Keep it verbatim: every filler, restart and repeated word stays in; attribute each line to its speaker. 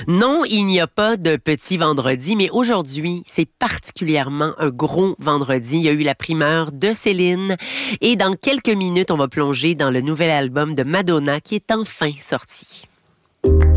Speaker 1: Non, il n'y a pas de petit vendredi, mais aujourd'hui, c'est particulièrement un gros vendredi. Il y a eu la primeur de Céline et dans quelques minutes, on va plonger dans le nouvel album de Madonna qui est enfin sorti.